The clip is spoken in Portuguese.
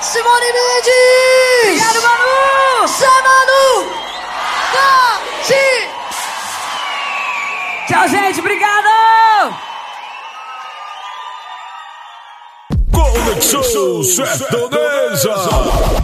Simone Mendes! Obrigado, Manu! Zé Manu! Tchau, gente, obrigado! Conexão Sertaneja.